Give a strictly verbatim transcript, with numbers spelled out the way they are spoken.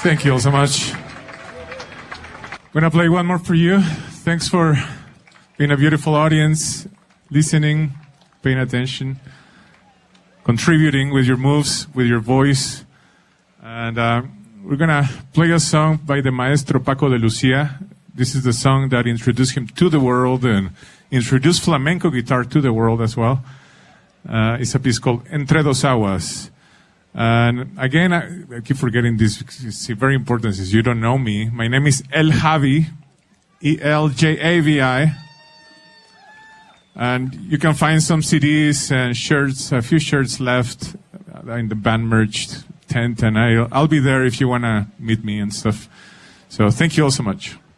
Thank you all so much. I'm going to play one more for you. Thanks for being a beautiful audience, listening, paying attention, contributing with your moves, with your voice. And uh, we're going to play a song by the Maestro Paco de Lucia. This is the song that introduced him to the world and introduced flamenco guitar to the world as well. Uh, it's a piece called Entre Dos Aguas. And again, I, I keep forgetting this. It's very important since you don't know me. My name is El Javi, E L J A V I. And you can find some C Ds and shirts, a few shirts left in the band merch tent. And I'll, I'll be there if you want to meet me and stuff. So thank you all so much.